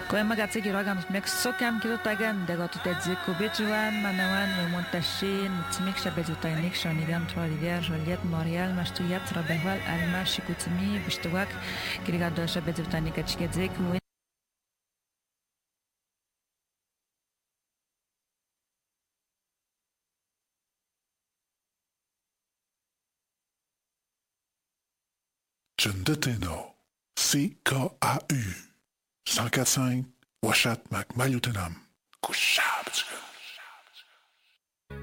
Kue magazzi giragan Mexican kilo tagan de gotu tedzi kubijuan manawan we montashin tmik shabezutainik shonigan troalivier Joliet Montréal mashtuyat rabehwal alma shikutmi bishtuak kirigado shabezutainik achkedzik Chundeteno, CKAU 104.5 Washat Mac Malutenam, Kusha.